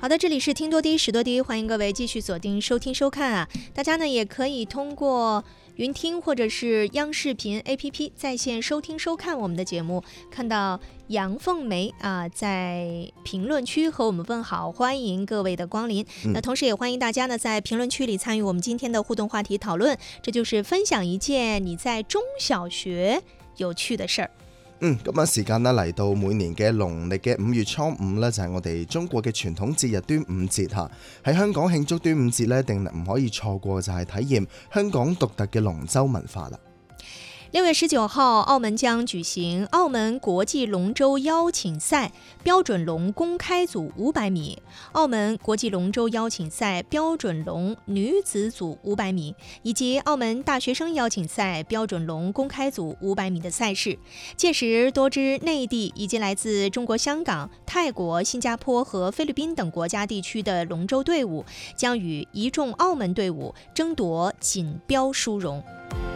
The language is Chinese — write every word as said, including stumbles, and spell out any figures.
好的，这里是听多低识多低，欢迎各位继续锁定收听收看啊！大家呢也可以通过云听或者是央视频 A P P 在线收听收看我们的节目。看到杨凤梅啊在评论区和我们问好，欢迎各位的光临。 嗯、 那同时也欢迎大家呢在评论区里参与我们今天的互动话题讨論，這就是分享一件你在中小學有趣的事兒。 嗯，咁啊時間呢嚟到每年嘅農曆嘅五月初五呢，就係我哋中國嘅傳統節日端午節嚇。喺香港慶祝端午節呢，定唔可以錯過就係體驗香港獨特嘅龍舟文化啦。 六月十九號，澳門將舉行澳門國際龍舟邀請賽標準龍公開組五百米、澳門國際龍舟邀請賽標準龍女子組五百米，以及澳門大學生邀請賽標準龍公開組五百米的賽事。屆時，多支內地以及來自中國香港、泰國、新加坡和菲律賓等國家地區的龍舟隊伍將與一眾澳門隊伍爭奪錦標殊榮。